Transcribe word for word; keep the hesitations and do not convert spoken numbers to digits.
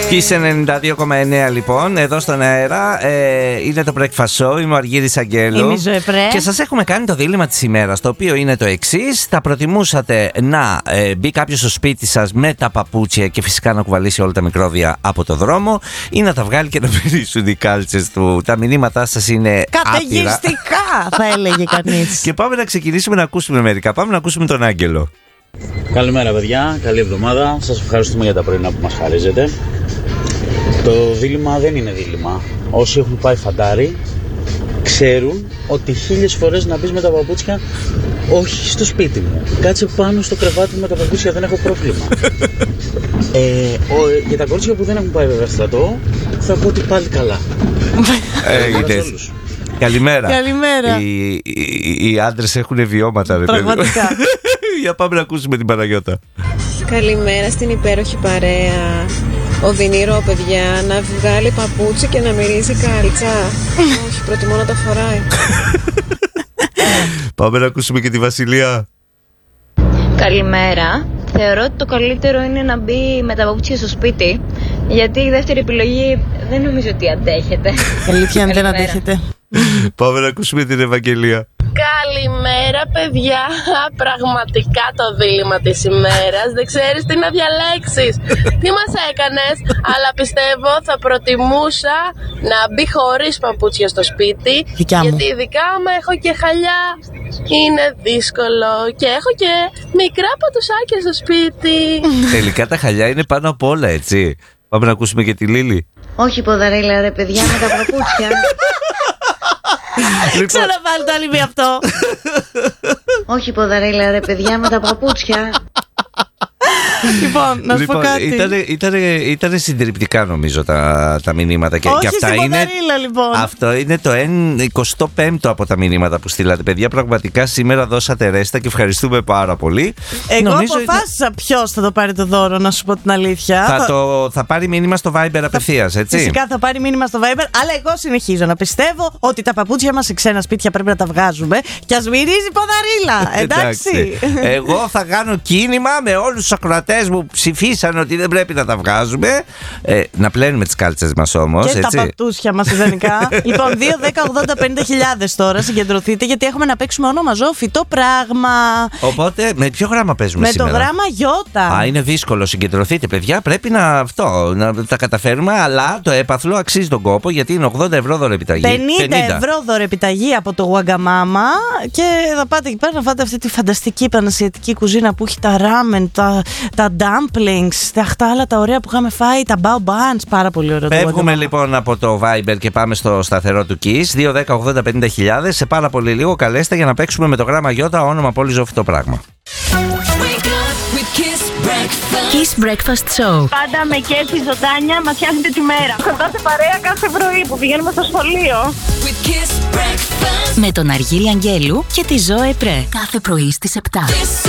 Kiss ενενήντα δύο κόμμα εννέα λοιπόν, εδώ στον αέρα. ε, Είναι το Breakfast Show, είμαι ο Αργύρης Αγγέλου. Είμαι η Ζωεπρέ. Και σας έχουμε κάνει το δίλημμα της ημέρας, το οποίο είναι το εξής. Θα προτιμούσατε να ε, μπει κάποιος στο σπίτι σας με τα παπούτσια και φυσικά να κουβαλήσει όλα τα μικρόβια από το δρόμο, ή να τα βγάλει και να περίσουν οι κάλτσες του? Τα μηνύματά σας είναι καταιγιστικά, θα έλεγε κανείς. Και πάμε να ξεκινήσουμε να ακούσουμε μερικά. Πάμε να ακούσουμε τον Άγγελο. Καλημέρα παιδιά, καλή εβδομάδα. Σας ευχαριστούμε για τα πρωινά που μας χαρίζετε. Το δίλημμα δεν είναι δίλημμα. Όσοι έχουν πάει φαντάρι ξέρουν ότι χίλιες φορές να μπεις με τα παπούτσια, όχι στο σπίτι μου, κάτσε πάνω στο κρεβάτι με τα παπούτσια, δεν έχω πρόβλημα. ε, ο, για τα κορίτσια που δεν έχουν πάει βέβαια στρατό, θα πω ότι πάλι καλά. Έγινε. Καλημέρα. Καλημέρα. Οι, οι, οι άντρες έχουν βιώματα, ρε παιδί. Πραγματικά. Για πάμε να ακούσουμε την Παναγιώτα. Καλημέρα στην υπέροχη παρέα. Οδυνηρό, παιδιά, να βγάλει παπούτσι και να μυρίζει κάλτσα. Όχι, προτιμώ να τα φοράει. Πάμε να ακούσουμε και τη Βασιλεία. Καλημέρα. Θεωρώ ότι το καλύτερο είναι να μπει με τα παπούτσια στο σπίτι, γιατί η δεύτερη επιλογή δεν νομίζω ότι αντέχεται. Αλήθεια, αν δεν αντέχετε. Πάμε να ακούσουμε την Ευαγγελία. Καλημέρα παιδιά, πραγματικά το δίλημμα της ημέρας. Δεν ξέρεις τι να διαλέξεις. Τι μας έκανες? Αλλά πιστεύω θα προτιμούσα να μπει χωρίς παπούτσια στο σπίτι. Δικιά μου. Γιατί ειδικά άμα έχω και χαλιά είναι δύσκολο. Και έχω και μικρά πατουσάκια στο σπίτι. Τελικά τα χαλιά είναι πάνω απ' όλα, έτσι. Πάμε να ακούσουμε και τη Λίλη. Όχι ποδαρίλα ρε παιδιά, με τα παπούτσια. Λοιπόν, Ξαναβάλει το άλλη αυτό. Όχι ποδαρίλα ρε παιδιά, με τα παπούτσια. Λοιπόν, να σου πω λοιπόν, κάτι. ήτανε, ήτανε, ήτανε συντριπτικά νομίζω τα, τα μηνύματα. Και, Όχι και αυτά στην είναι, ποδαρίλα, λοιπόν. αυτό είναι το εικοστό πέμπτο από τα μηνύματα που στείλατε. Παιδιά, πραγματικά σήμερα δώσατε ρέστα και ευχαριστούμε πάρα πολύ. Εγώ Νομίζω αποφάσισα ήταν... ποιος θα το πάρει το δώρο, να σου πω την αλήθεια. Θα, το, θα πάρει μήνυμα στο Viber απευθείας, έτσι. Φυσικά θα πάρει μήνυμα στο Viber, αλλά εγώ συνεχίζω να πιστεύω ότι τα παπούτσια μας σε ξένα σπίτια πρέπει να τα βγάζουμε και ας μυρίζει ποδαρίλα. Εντάξει. Εγώ θα κάνω κίνημα με όλους τους ακροατές μου ψηφίσαν ότι δεν πρέπει να τα βγάζουμε. Ε, να πλένουμε τις κάλτσες μας όμως. Και έτσι. τα πατούσια μας ιδανικά. Λοιπόν, δύο, δέκα, ογδόντα, πενήντα χιλιάδες τώρα συγκεντρωθείτε, γιατί έχουμε να παίξουμε όνομα ζώο, φυτό, πράγμα. Οπότε με ποιο γράμμα παίζουμε με σήμερα? Με το γράμμα Γιώτα. Α, είναι δύσκολο. Συγκεντρωθείτε, παιδιά. Πρέπει να, αυτό, να τα καταφέρουμε. Αλλά το έπαθλο αξίζει τον κόπο, γιατί είναι ογδόντα ευρώ δωρεπιταγή. πενήντα ευρώ δωρεπιταγή από το Wagamama. Και θα πάτε εκεί πέρα να φάτε αυτή τη φανταστική πανασιατική κουζίνα που έχει τα ράμεν, τα, τα dumplings, τα αυτά άλλα τα ωραία που είχαμε φάει, τα bao buns. Πάρα πολύ ωραίο. Φεύγουμε λοιπόν από το Viber και πάμε στο σταθερό του Kiss. δύο, δέκα, ογδόντα, πενήντα χιλιάδες. Σε πάρα πολύ λίγο καλέστε για να παίξουμε με το γράμμα Γιώτα, όνομα πόλη ζώο φυτό πράγμα. Kiss Breakfast Show. Πάντα με κέφι ζωντάνια μας φτιάχνετε τη μέρα. Κοντά σε παρέα κάθε πρωί που πηγαίνουμε στο σχολείο. Με τον Αργύρη Αγγέλου και τη Ζωεπρέ. Κάθε πρωί στις επτά.